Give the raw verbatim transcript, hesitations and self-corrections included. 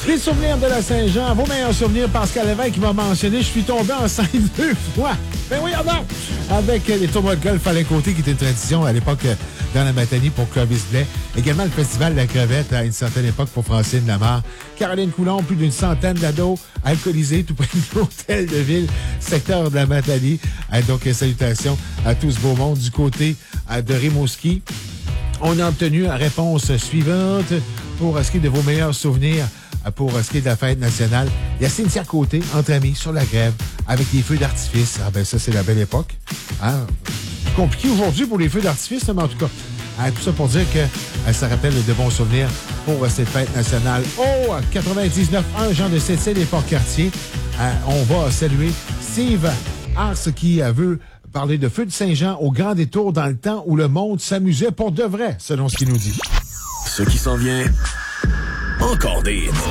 Les souvenirs de la Saint-Jean, vos meilleurs souvenirs, Pascal Lévesque qui m'a mentionné, je suis tombé enceinte deux fois. Ben oui, non! Avec les tournois de golf à Alain Côté, qui était une tradition à l'époque dans la Matanie pour Clovis Blais. Également le Festival de la crevette à une certaine époque pour Francine Lamar. Caroline Coulomb, plus d'une centaine d'ados alcoolisés tout près de l'hôtel de ville, secteur de la Matanie. Donc, salutations à tout ce beau monde du côté de Rimouski. On a obtenu la réponse suivante pour ce qui est de vos meilleurs souvenirs pour ce qui est de la fête nationale. Il y a Cynthia Côté, entre amis, sur la grève, avec des feux d'artifice. Ah ben ça, c'est la belle époque. Hein? Compliqué aujourd'hui pour les feux d'artifice, mais en tout cas, hein, tout ça pour dire que euh, ça rappelle de bons souvenirs pour euh, cette fête nationale. Oh, quatre-vingt-dix-neuf un, Jean de Sept-Îles et Port-Cartier. Euh, on va saluer Steve Ars qui euh, veut parler de feu de Saint-Jean au Grand Détour dans le temps où le monde s'amusait pour de vrai, selon ce qu'il nous dit. Ce qui s'en vient, encore des hits.